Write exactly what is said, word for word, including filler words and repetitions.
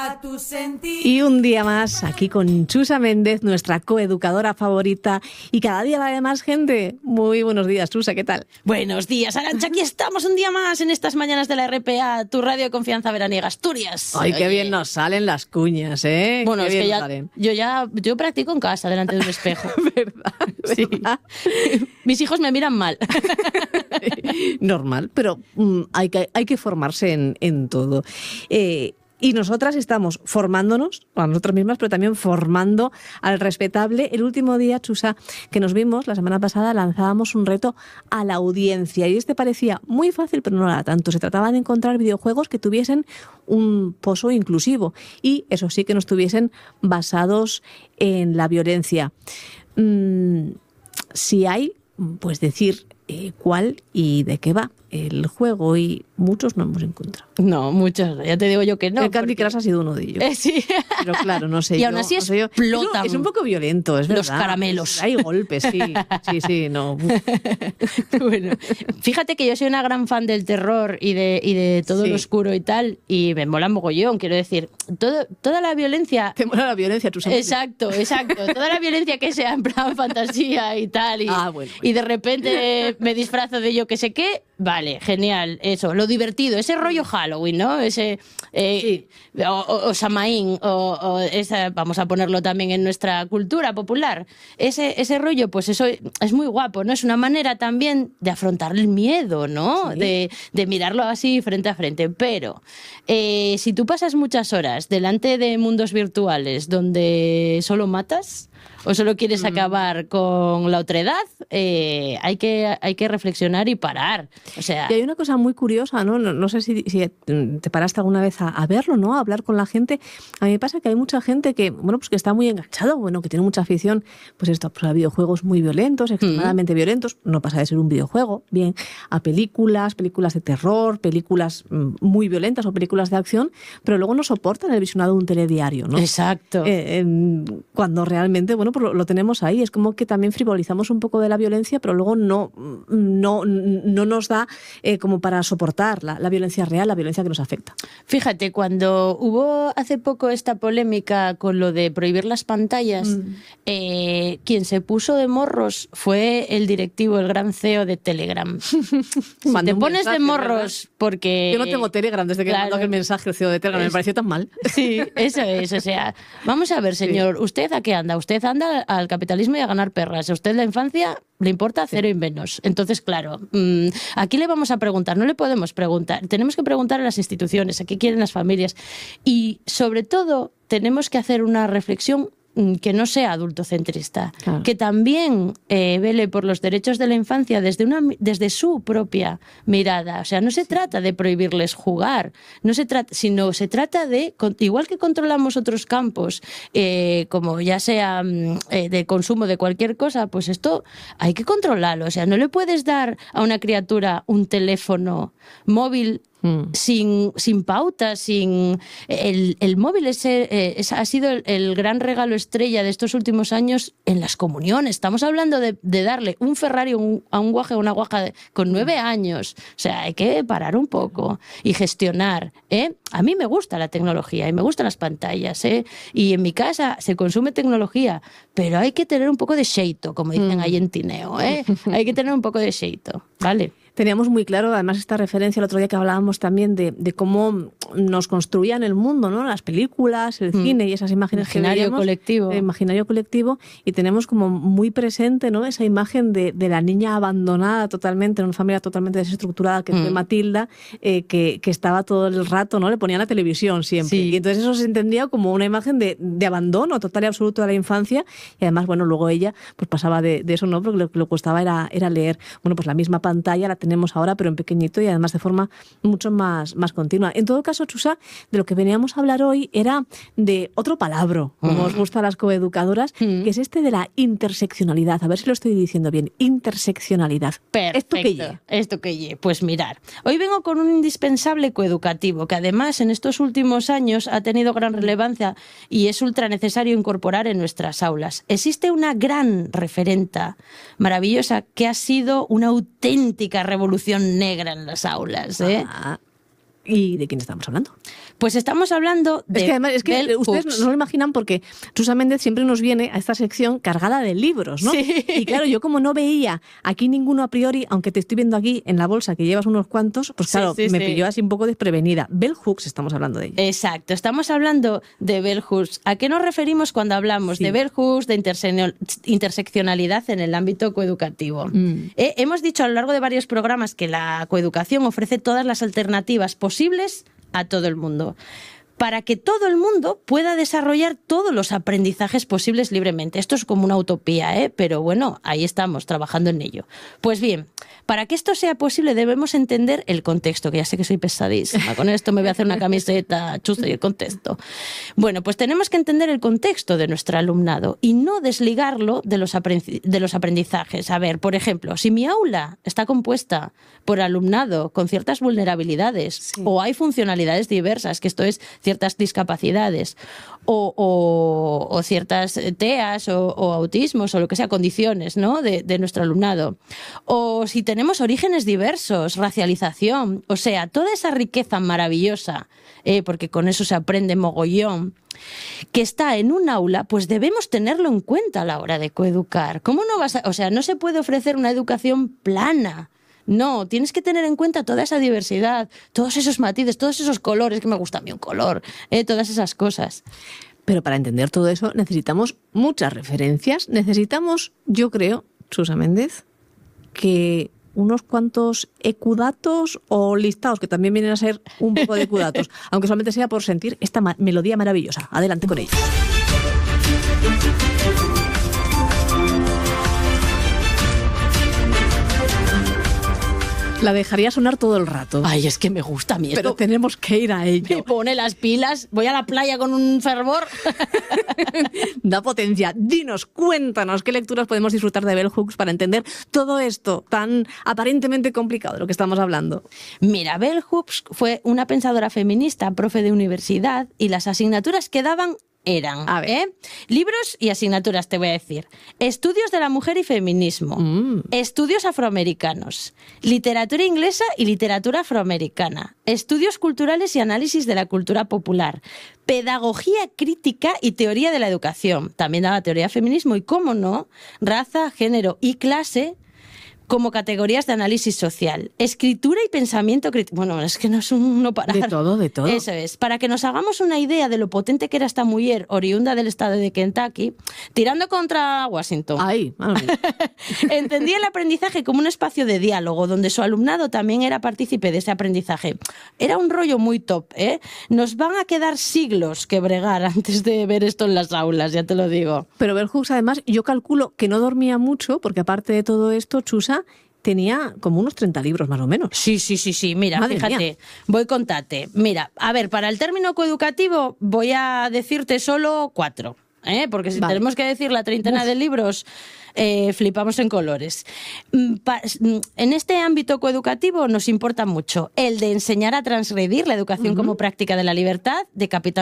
a tu sentir. Y un día más, aquí con Chusa Méndez, nuestra coeducadora favorita, y cada día la de más gente. Muy buenos días, Chusa, ¿qué tal? Buenos días, Arantxa, aquí estamos un día más en estas mañanas de la R P A, tu radio de confianza veraniega Asturias. Ay, qué Oye. bien nos salen las cuñas, ¿eh? Bueno, qué es bien que nos ya, salen. yo ya yo practico en casa, delante de un espejo. ¿Verdad? Sí. ¿Verdad? Mis hijos me miran mal. Normal, pero mm, hay, que, hay que formarse en, en todo. Eh, Y nosotras estamos formándonos, a nosotras mismas, pero también formando al respetable. El último día, Chusa, que nos vimos, la semana pasada, lanzábamos un reto a la audiencia. Y este parecía muy fácil, pero no era tanto. Se trataba de encontrar videojuegos que tuviesen un pozo inclusivo. Y eso sí, que no estuviesen basados en la violencia. Mm, si hay, pues decir eh, cuál y de qué va el juego, y muchos no hemos encontrado. No, muchos, ya te digo yo que no. El Candy porque... Crush ha sido uno de ellos. Eh, sí. Pero claro, no sé Y yo. aún así no sé yo. explotan Es un poco violento, es verdad. los caramelos. Hay golpes, sí. Sí, sí, no. Bueno, fíjate que yo soy una gran fan del terror y de, y de todo Sí. lo oscuro y tal, y me mola mogollón, quiero decir, todo, toda la violencia... Te mola la violencia, tú sabes. Exacto, exacto. Toda la violencia que sea en plan fantasía y tal, y, Ah, bueno, bueno. y de repente me disfrazo de yo que sé qué, vale, genial, eso, lo divertido, ese rollo Halloween, ¿no? Ese, eh, o, o, o Samaín, o, o esa, vamos a ponerlo también en nuestra cultura popular. Ese, ese rollo, pues eso es muy guapo, ¿no? Es una manera también de afrontar el miedo, ¿no? Sí. De, de mirarlo así frente a frente. Pero eh, si tú pasas muchas horas delante de mundos virtuales donde solo matas o solo quieres acabar con la otredad, eh, hay que, hay que reflexionar y parar. O sea, Y hay una cosa muy curiosa, ¿no? No, no sé si, si te paraste alguna vez a, a verlo, ¿no? A hablar con la gente. A mí me pasa que hay mucha gente que, bueno, pues que está muy enganchado, bueno, que tiene mucha afición, pues esto, pues a videojuegos muy violentos, extremadamente mm. violentos. No pasa de ser un videojuego, bien, a películas, películas de terror, películas muy violentas o películas de acción, pero luego no soportan el visionado de un telediario, ¿no? Exacto. Eh, eh, cuando realmente, bueno, pues lo, lo tenemos ahí. Es como que también frivolizamos un poco de la violencia, pero luego no, no, no nos da eh, como para soportar la, la violencia real, la violencia que nos afecta. Fíjate, cuando hubo hace poco esta polémica con lo de prohibir las pantallas, mm. eh, quien se puso de morros fue el directivo, el gran C E O de Telegram. Si te pones mensaje, de morros, ¿verdad? Porque... Yo no tengo Telegram desde que claro, mandó el mensaje el C E O de Telegram, es... me pareció tan mal. Sí, eso es, o sea, vamos a ver, señor, sí. ¿Usted a qué anda? Usted anda al capitalismo y a ganar perras. A usted la infancia le importa cero y menos. Entonces, claro, mmm, aquí le vamos a preguntar, no le podemos preguntar, tenemos que preguntar a las instituciones, a qué quieren las familias, y sobre todo tenemos que hacer una reflexión que no sea adultocentrista, claro. Que también eh, vele por los derechos de la infancia desde, una, desde su propia mirada. O sea, no se sí. trata de prohibirles jugar, no se trata, sino se trata de, igual que controlamos otros campos, eh, como ya sea eh, de consumo de cualquier cosa, pues esto hay que controlarlo. O sea, no le puedes dar a una criatura un teléfono móvil Mm. Sin, sin pautas, sin el, el móvil ese, eh, ese ha sido el, el gran regalo estrella de estos últimos años en las comuniones. Estamos hablando de, de darle un Ferrari un, a un guaje o una guaja de, con nueve años. O sea, hay que parar un poco y gestionar, ¿eh? A mí me gusta la tecnología y me gustan las pantallas, ¿eh? Y en mi casa se consume tecnología, pero hay que tener un poco de xeito, como dicen mm. ahí en Tineo, ¿eh? Hay que tener un poco de xeito, ¿vale? Teníamos muy claro, además, esta referencia el otro día que hablábamos también de, de cómo nos construían el mundo, ¿no? Las películas, el mm. cine y esas imágenes imaginario que veíamos, colectivo. El imaginario colectivo, y tenemos como muy presente, ¿no? Esa imagen de, de la niña abandonada totalmente, en una familia totalmente desestructurada, que mm. fue Matilda, eh, que, que estaba todo el rato, ¿no? Le ponían la televisión siempre. Sí. Y entonces eso se entendía como una imagen de, de abandono total y absoluto de la infancia. Y además, bueno, luego ella pues pasaba de, de eso, ¿no? Porque lo que le costaba era, era leer. Bueno, pues la misma pantalla la tenemos ahora, pero en pequeñito y además de forma mucho más, más continua. En todo caso, Chusa, de lo que veníamos a hablar hoy era de otro palabra, como mm. os gusta a las coeducadoras, mm. que es este de la interseccionalidad. A ver si lo estoy diciendo bien. Interseccionalidad. Perfecto. ¿Esto qué lle? ¿Esto qué lle? Pues mirar, hoy vengo con un indispensable coeducativo que además en estos últimos años ha tenido gran relevancia y es ultra necesario incorporar en nuestras aulas. Existe una gran referenta maravillosa que ha sido una auténtica revolución negra en las aulas, ¿eh? Ah. ¿Y de quién estamos hablando? Pues estamos hablando de Es que además, es que Bell ustedes Hooks. no lo imaginan porque Chusa Méndez siempre nos viene a esta sección cargada de libros, ¿no? Sí. Y claro, yo como no veía aquí ninguno a priori, aunque te estoy viendo aquí en la bolsa que llevas unos cuantos, pues Sí, claro, sí, me sí. pilló así un poco desprevenida. Bell Hooks estamos hablando de ella. Exacto, estamos hablando de Bell Hooks. ¿A qué nos referimos cuando hablamos Sí. de Bell Hooks, de interse- interseccionalidad en el ámbito coeducativo? Mm. Eh, hemos dicho a lo largo de varios programas que la coeducación ofrece todas las alternativas posibles a todo el mundo, para que todo el mundo pueda desarrollar todos los aprendizajes posibles libremente. Esto es como una utopía, ¿eh? Pero bueno, ahí estamos, trabajando en ello. Pues bien, para que esto sea posible debemos entender el contexto, que ya sé que soy pesadísima. Con esto me voy a hacer una camiseta chusta y el contexto. Bueno, pues tenemos que entender el contexto de nuestro alumnado y no desligarlo de los, aprendi- de los aprendizajes. A ver, por ejemplo, si mi aula está compuesta por alumnado con ciertas vulnerabilidades Sí. o hay funcionalidades diversas, que esto es ciertas discapacidades o, o- o ciertas T E As o, o autismos o lo que sea, condiciones, ¿no? de, de nuestro alumnado. O si tenemos orígenes diversos, racialización, o sea, toda esa riqueza maravillosa, eh, porque con eso se aprende mogollón, que está en un aula, pues debemos tenerlo en cuenta a la hora de coeducar. ¿Cómo no vas a, o sea, no se puede ofrecer una educación plana? No, tienes que tener en cuenta toda esa diversidad, todos esos matices, todos esos colores, que me gusta a mí un color, eh, todas esas cosas. Pero para entender todo eso necesitamos muchas referencias. Necesitamos, yo creo, Chusa Méndez, que unos cuantos ecudatos o listados, que también vienen a ser un poco de ecudatos, aunque solamente sea por sentir esta ma- melodía maravillosa. Adelante con ellos. La dejaría sonar todo el rato, Ay, es que me gusta a mí pero esto. tenemos que ir a Me ello. pone las pilas, voy a la playa con un fervor. Da potencia. Dinos, cuéntanos qué lecturas podemos disfrutar de Bell Hooks para entender todo esto tan aparentemente complicado de lo que estamos hablando. Mira, Bell Hooks fue una pensadora feminista, profe de universidad, y las asignaturas que daban eran A ver. ¿eh? libros y asignaturas, te voy a decir. Estudios de la mujer y feminismo, Mm. estudios afroamericanos, literatura inglesa y literatura afroamericana, estudios culturales y análisis de la cultura popular, pedagogía crítica y teoría de la educación. También daba teoría de feminismo y, cómo no, raza, género y clase como categorías de análisis social. Escritura y pensamiento crítico. Bueno, es que no es un no parar. De todo, de todo. Eso es. Para que nos hagamos una idea de lo potente que era esta mujer oriunda del estado de Kentucky, tirando contra Washington. Ay, madre mía. Entendía el aprendizaje como un espacio de diálogo, donde su alumnado también era partícipe de ese aprendizaje. Era un rollo muy top, ¿eh? Nos van a quedar siglos que bregar antes de ver esto en las aulas, ya te lo digo. Pero Bell Hooks, además, yo calculo que no dormía mucho, porque aparte de todo esto, Chusa tenía como unos treinta libros más o menos. Sí, sí, sí, sí. Mira, Madre fíjate, mía. voy a contarte. Mira, a ver, para el término coeducativo voy a decirte solo cuatro, ¿eh? Porque si Vale. tenemos que decir la treintena Uf. de libros, eh, flipamos en colores. Mm, pa- mm, En este ámbito coeducativo nos importa mucho el de enseñar a transgredir la educación como práctica de la libertad, de Capitán